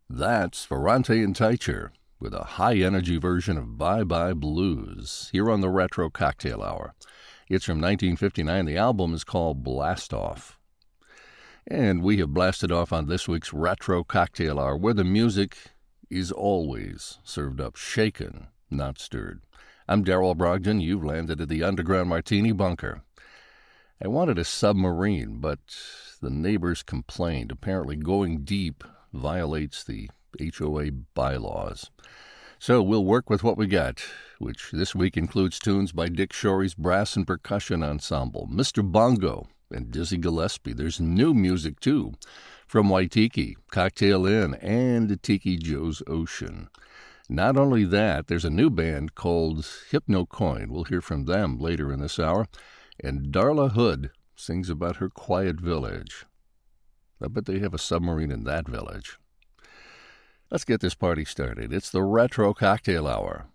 That's Ferrante and Teicher with a high-energy version of Bye Bye Blues here on the Retro Cocktail Hour. It's from 1959. The album is called Blast Off. And we have blasted off on this week's Retro Cocktail Hour, where the music is always served up shaken, not stirred. I'm Darrell Brogdon. You've landed at the Underground Martini Bunker. I wanted a submarine, but the neighbors complained. Apparently going deep violates the HOA bylaws. So we'll work with what we got, which this week includes tunes by Dick Shorey's Brass and Percussion Ensemble, Mr. Bongo, and Dizzy Gillespie. There's new music, too, from Waitiki, Cocktail Inn, and Tiki Joe's Ocean. Not only that, there's a new band called Hypno Coin. We'll hear from them later in this hour. And Darla Hood sings about her quiet village. I bet they have a submarine in that village. Let's get this party started. It's the Retro Cocktail Hour.